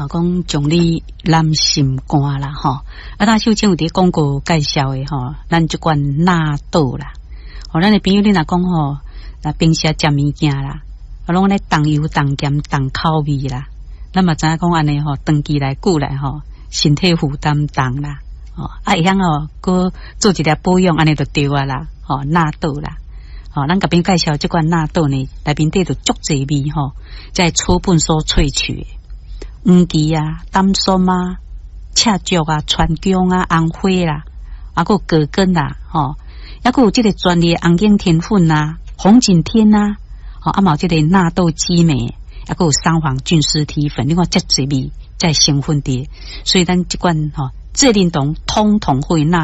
讲将你染心肝啦吼，咱首先有伫广告介绍的吼，咱即款纳豆啦，咱的朋友你若讲吼，平时食物件啦，拢咧重油重咸重口味啦，咱嘛知影讲安尼吼，长期来久来吼，身体负担重啦，会晓搁做一粒保养，安尼就对啊啦，纳豆啦。咱甲朋友介绍即款纳豆呢，内面底就足侪味吼，在草本所萃取，黄芪啊、丹参啊、赤竹啊、川芎啊、红花啦，还有葛根啦，还有即个专利红景天粉啊、红景天啊，嘛有即个纳豆激酶，还有三黄菌丝体粉，另外足侪味在成分底，所以咱即款智能酮通通会纳。